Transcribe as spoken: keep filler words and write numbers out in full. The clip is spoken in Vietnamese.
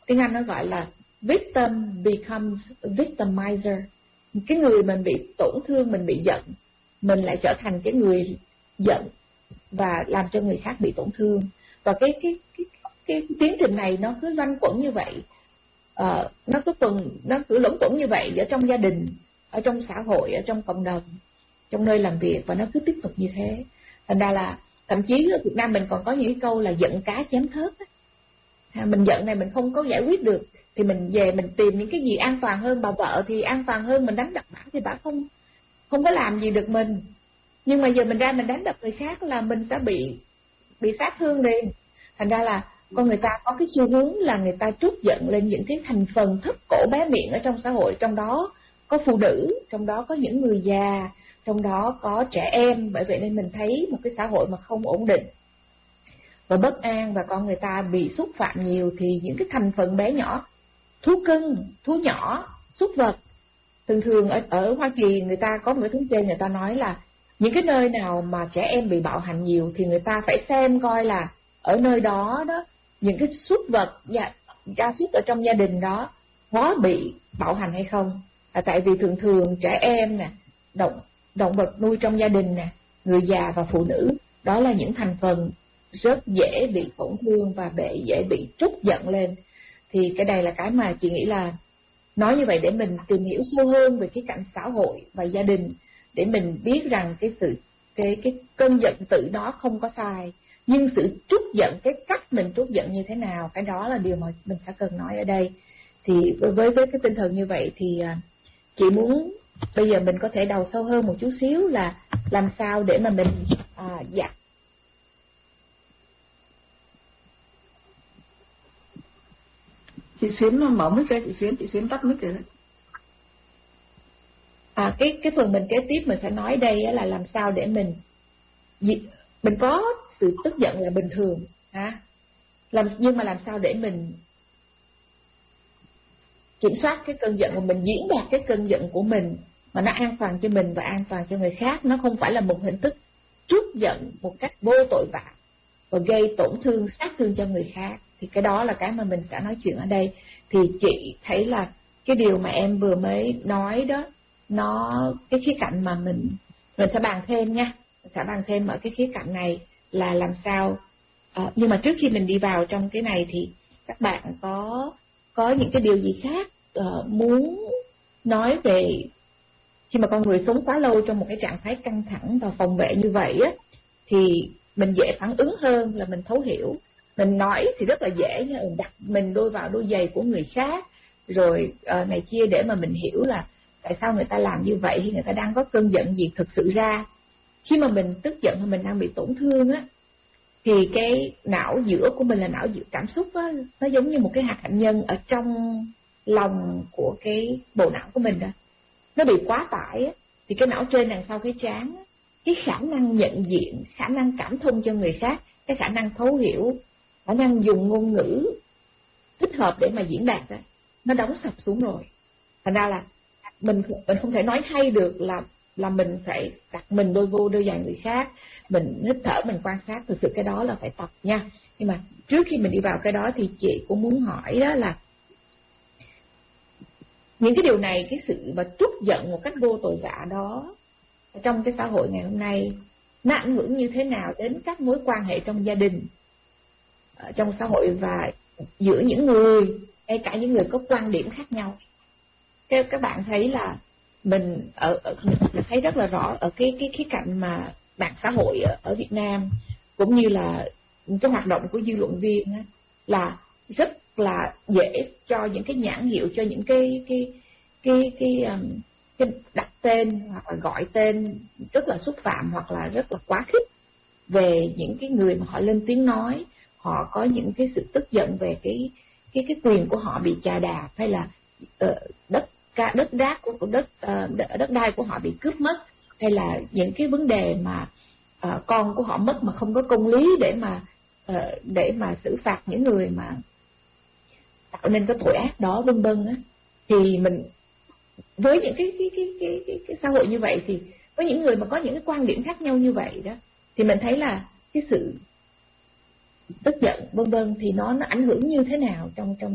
tiếng Anh nó gọi là victim becomes victimizer. Cái người mình bị tổn thương, mình bị giận, mình lại trở thành cái người giận và làm cho người khác bị tổn thương. Và cái cái cái cái tiến trình này nó cứ loanh quẩn như vậy, uh, nó cứ tuần nó cứ luẩn quẩn như vậy ở trong gia đình, ở trong xã hội, ở trong cộng đồng, trong nơi làm việc, và nó cứ tiếp tục như thế. Thành ra là thậm chí ở Việt Nam mình còn có những cái câu là giận cá chém thớt á. Mình giận này mình không có giải quyết được thì mình về mình tìm những cái gì an toàn hơn. Bà vợ thì an toàn hơn, mình đánh đập bả thì bả không không có làm gì được mình. Nhưng mà giờ mình ra mình đánh đập người khác là mình sẽ bị bị sát thương liền. Thành ra là con người ta có cái xu hướng là người ta trút giận lên những cái thành phần thấp cổ bé miệng ở trong xã hội. Trong đó có phụ nữ, trong đó có những người già, trong đó có trẻ em. Bởi vậy nên mình thấy một cái xã hội mà không ổn định và bất an, và con người ta bị xúc phạm nhiều, thì những cái thành phần bé nhỏ, thú cưng, thú nhỏ, súc vật. Thường thường ở, ở Hoa Kỳ người ta có một cái thống kê, người ta nói là những cái nơi nào mà trẻ em bị bạo hành nhiều thì người ta phải xem coi là ở nơi đó đó những cái súc vật, gia, gia súc ở trong gia đình đó có bị bạo hành hay không. À, tại vì thường thường trẻ em nè, động động vật nuôi trong gia đình nè, người già và phụ nữ, đó là những thành phần rất dễ bị tổn thương và bị dễ bị trút giận lên. Thì cái này là cái mà chị nghĩ là nói như vậy để mình tìm hiểu sâu hơn về cái cảnh xã hội và gia đình, để mình biết rằng cái sự cái cái cơn giận tự đó không có sai, nhưng sự trút giận, cái cách mình trút giận như thế nào, cái đó là điều mà mình sẽ cần nói ở đây. Thì với với cái tinh thần như vậy thì chị muốn bây giờ mình có thể đào sâu hơn một chút xíu là làm sao để mà mình à, dạ chị Xuyến nó mở mic ra, chị Xuyến chị Xuyến tắt mic rồi. À, cái cái phần mình kế tiếp mình sẽ nói đây là làm sao để mình mình có sự tức giận là bình thường ha, làm nhưng mà làm sao để mình kiểm soát cái cơn giận của mình, diễn đạt cái cơn giận của mình mà nó an toàn cho mình và an toàn cho người khác. Nó không phải là một hình thức trút giận một cách vô tội vạ và gây tổn thương, sát thương cho người khác. Thì cái đó là cái mà mình sẽ nói chuyện ở đây. Thì chị thấy là cái điều mà em vừa mới nói đó, nó cái khía cạnh mà mình mình sẽ bàn thêm nha, mình sẽ bàn thêm ở cái khía cạnh này là làm sao. À, nhưng mà trước khi mình đi vào trong cái này thì các bạn có có những cái điều gì khác uh, muốn nói về khi mà con người sống quá lâu trong một cái trạng thái căng thẳng và phòng vệ như vậy á, thì mình dễ phản ứng hơn là mình thấu hiểu. Mình nói thì rất là dễ nha, đặt mình đôi vào đôi giày của người khác rồi uh, này kia để mà mình hiểu là tại sao người ta làm như vậy, thì người ta đang có cơn giận gì. Thực sự ra khi mà mình tức giận hay mình đang bị tổn thương á, thì cái não giữa của mình là não giữa cảm xúc á, nó giống như một cái hạt hạnh nhân ở trong lòng của cái bộ não của mình đó. Nó bị quá tải á, thì cái não trên đằng sau cái trán á, cái khả năng nhận diện, khả năng cảm thông cho người khác, cái khả năng thấu hiểu, khả năng dùng ngôn ngữ thích hợp để mà diễn đạt đó, nó đóng sập xuống rồi. Thành ra là mình mình không thể nói hay được là là mình phải đặt mình đôi vô đôi giày người khác, mình hít thở, mình quan sát. Thực sự cái đó là phải tập nha. Nhưng mà trước khi mình đi vào cái đó thì chị cũng muốn hỏi đó là những cái điều này, cái sự mà trút giận một cách vô tội vạ đó trong cái xã hội ngày hôm nay, nó ảnh hưởng như thế nào đến các mối quan hệ trong gia đình, trong xã hội và giữa những người, ngay cả những người có quan điểm khác nhau. Các các bạn thấy là mình ở, ở mình thấy rất là rõ ở cái cái khía cạnh mà mạng xã hội ở, ở Việt Nam, cũng như là cái hoạt động của dư luận viên á, là rất là dễ cho những cái nhãn hiệu, cho những cái cái cái cái, cái, cái đặt tên hoặc là gọi tên rất là xúc phạm hoặc là rất là quá khích về những cái người mà họ lên tiếng nói, họ có những cái sự tức giận về cái cái cái quyền của họ bị chà đạp, hay là uh, đất đất đát của đất uh, đất đai của họ bị cướp mất, hay là những cái vấn đề mà uh, con của họ mất mà không có công lý để mà uh, để mà xử phạt những người mà tạo nên cái tội ác đó, vân vân á. Thì mình với những cái cái, cái cái cái cái xã hội như vậy, thì có những người mà có những cái quan điểm khác nhau như vậy đó, thì mình thấy là cái sự tức giận vân vân thì nó nó ảnh hưởng như thế nào trong trong